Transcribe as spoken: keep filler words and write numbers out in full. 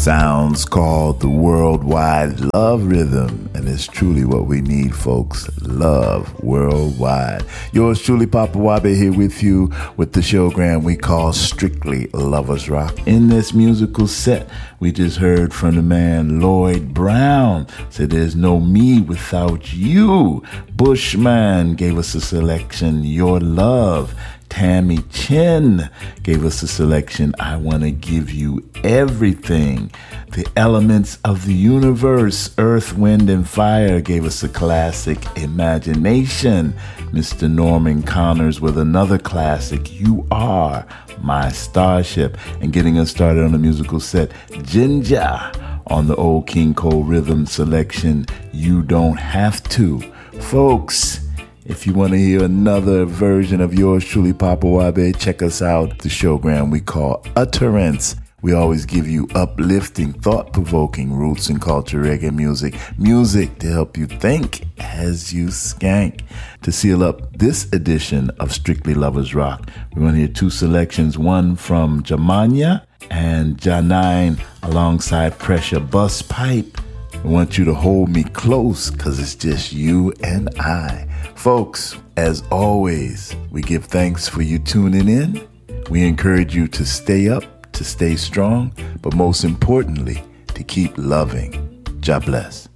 Sounds called the Worldwide Love Rhythm, and it's truly what we need, folks. Love worldwide. Yours truly, Papa Wabe, here with you with the showgram we call Strictly Lovers Rock. In this musical set, we just heard from the man Lloyd Brown. Said there's no me without you. Bushman gave us a selection, Your Love. Tammy Chin gave us a selection, I Want to Give You Everything. The Elements of the Universe, Earth, Wind, and Fire gave us a classic, Imagination. Mister Norman Connors with another classic, You Are My Starship. And getting us started on the musical set, Ginger on the old King Cole rhythm selection, You Don't Have To. Folks, if you want to hear another version of yours truly, Papa Wabe, check us out. The showgram we call Utterance. We always give you uplifting, thought-provoking roots and culture reggae music. Music to help you think as you skank. To seal up this edition of Strictly Lovers Rock, we're going to hear two selections, one from Jamania and Janine alongside Pressure Bus Pipe. I want you to hold me close because it's just you and I. Folks, as always, we give thanks for you tuning in. We encourage you to stay up, to stay strong, but most importantly, to keep loving. God bless.